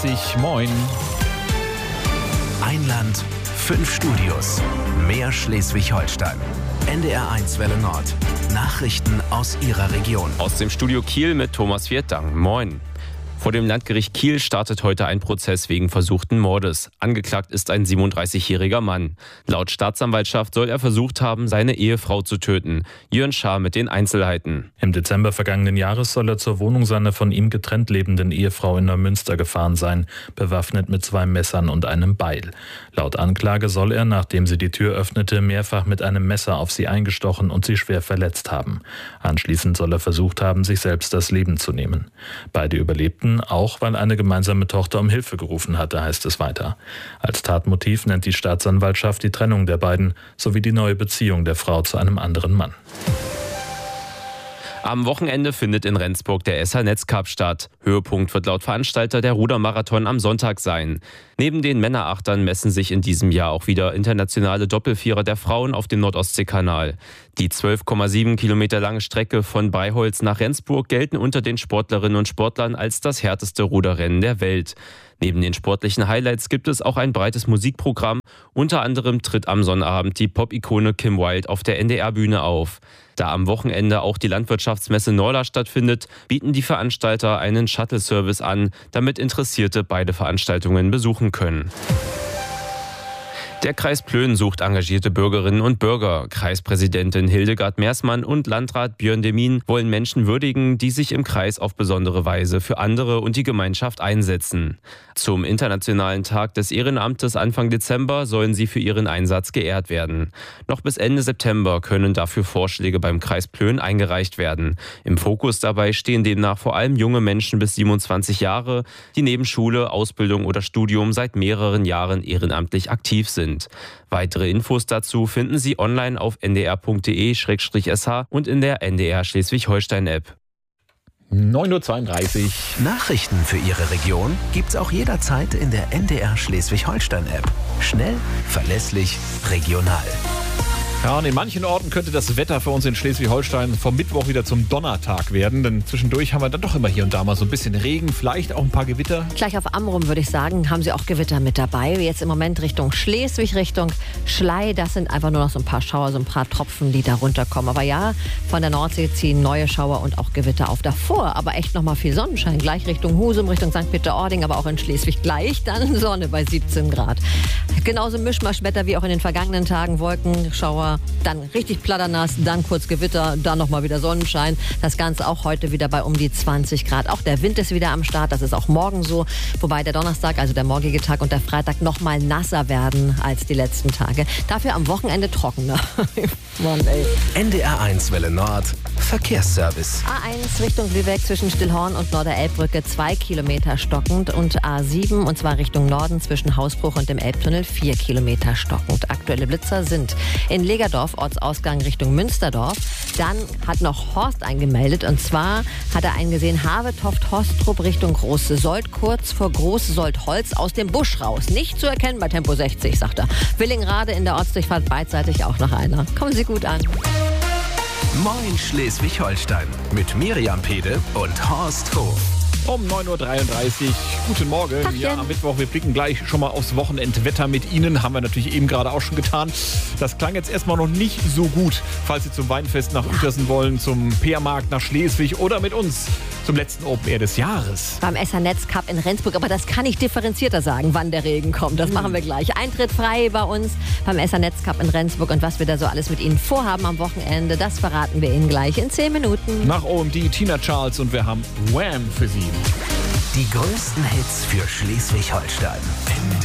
9:30 Uhr. Moin. Ein Land, 5 Studios, mehr Schleswig-Holstein. NDR1 Welle Nord. Nachrichten aus Ihrer Region. Aus dem Studio Kiel mit Thomas Viertang. Moin. Vor dem Landgericht Kiel startet heute ein Prozess wegen versuchten Mordes. Angeklagt ist ein 37-jähriger Mann. Laut Staatsanwaltschaft soll er versucht haben, seine Ehefrau zu töten. Jörn Schaar mit den Einzelheiten. Im Dezember vergangenen Jahres soll er zur Wohnung seiner von ihm getrennt lebenden Ehefrau in Neumünster gefahren sein, bewaffnet mit 2 Messern und einem Beil. Laut Anklage soll er, nachdem sie die Tür öffnete, mehrfach mit einem Messer auf sie eingestochen und sie schwer verletzt haben. Anschließend soll er versucht haben, sich selbst das Leben zu nehmen. Beide überlebten, auch weil eine gemeinsame Tochter um Hilfe gerufen hatte, heißt es weiter. Als Tatmotiv nennt die Staatsanwaltschaft die Trennung der beiden sowie die neue Beziehung der Frau zu einem anderen Mann. Am Wochenende findet in Rendsburg der SH-Netzcup statt. Höhepunkt wird laut Veranstalter der Rudermarathon am Sonntag sein. Neben den Männerachtern messen sich in diesem Jahr auch wieder internationale Doppelvierer der Frauen auf dem Nordostseekanal. Die 12,7 Kilometer lange Strecke von Breiholz nach Rendsburg gelten unter den Sportlerinnen und Sportlern als das härteste Ruderrennen der Welt. Neben den sportlichen Highlights gibt es auch ein breites Musikprogramm. Unter anderem tritt am Sonnabend die Pop-Ikone Kim Wilde auf der NDR-Bühne auf. Da am Wochenende auch die Landwirtschaftsmesse Norla stattfindet, bieten die Veranstalter einen Shuttle-Service an, damit Interessierte beide Veranstaltungen besuchen können. Der Kreis Plön sucht engagierte Bürgerinnen und Bürger. Kreispräsidentin Hildegard Meersmann und Landrat Björn Demin wollen Menschen würdigen, die sich im Kreis auf besondere Weise für andere und die Gemeinschaft einsetzen. Zum Internationalen Tag des Ehrenamtes Anfang Dezember sollen sie für ihren Einsatz geehrt werden. Noch bis Ende September können dafür Vorschläge beim Kreis Plön eingereicht werden. Im Fokus dabei stehen demnach vor allem junge Menschen bis 27 Jahre, die neben Schule, Ausbildung oder Studium seit mehreren Jahren ehrenamtlich aktiv sind. Weitere Infos dazu finden Sie online auf ndr.de/sh und in der NDR Schleswig-Holstein-App. 9:32 Uhr. Nachrichten für Ihre Region gibt's auch jederzeit in der NDR Schleswig-Holstein-App. Schnell, verlässlich, regional. Ja, und in manchen Orten könnte das Wetter für uns in Schleswig-Holstein vom Mittwoch wieder zum Donnertag werden. Denn zwischendurch haben wir dann doch immer hier und da mal so ein bisschen Regen, vielleicht auch ein paar Gewitter. Gleich auf Amrum, würde ich sagen, haben sie auch Gewitter mit dabei. Jetzt im Moment Richtung Schleswig, Richtung Schlei. Das sind einfach nur noch so ein paar Schauer, so ein paar Tropfen, die da runterkommen. Aber ja, von der Nordsee ziehen neue Schauer und auch Gewitter auf. Davor aber echt noch mal viel Sonnenschein. Gleich Richtung Husum, Richtung St. Peter-Ording, aber auch in Schleswig gleich dann Sonne bei 17 Grad. Genauso Mischmaschwetter wie auch in den vergangenen Tagen. Wolken, Schauer, dann richtig platternass, dann kurz Gewitter, dann nochmal wieder Sonnenschein. Das Ganze auch heute wieder bei um die 20 Grad. Auch der Wind ist wieder am Start, das ist auch morgen so. Wobei der Donnerstag, also der morgige Tag und der Freitag nochmal nasser werden als die letzten Tage. Dafür am Wochenende trockener. Mann, ey. NDR1 Welle Nord, Verkehrsservice. A1 Richtung Lübeck zwischen Stillhorn und Norderelbbrücke 2 Kilometer stockend und A7 und zwar Richtung Norden zwischen Hausbruch und dem Elbtunnel 4 Kilometer stockend. Aktuelle Blitzer sind in Legerdorf, Ortsausgang Richtung Münsterdorf. Dann hat noch Horst eingemeldet und zwar hat er einen gesehen, Havetoft-Hostrup Richtung Große Sold, kurz vor Große Sold-Holz aus dem Busch raus. Nicht zu erkennen bei Tempo 60, sagt er. Willingrade in der Ortsdurchfahrt beidseitig auch noch einer. Kommen Sie gut an. Moin Schleswig-Holstein mit Miriam Pede und Horst Hof. Um 9:33 Uhr. Guten Morgen. Tachchen. Ja, am Mittwoch. Wir blicken gleich schon mal aufs Wochenendwetter mit Ihnen. Haben wir natürlich eben gerade auch schon getan. Das klang jetzt erstmal noch nicht so gut. Falls Sie zum Weinfest nach Uetersen wollen, zum Peermarkt nach Schleswig oder mit uns zum letzten Open Air des Jahres. Beim SH-Netzcup in Rendsburg. Aber das kann ich differenzierter sagen, wann der Regen kommt. Das machen wir gleich. Eintritt frei bei uns beim SH-Netzcup in Rendsburg. Und was wir da so alles mit Ihnen vorhaben am Wochenende, das verraten wir Ihnen gleich in 10 Minuten. Nach OMD Tina Charles und wir haben Wham für Sie. Die größten Hits für Schleswig-Holstein.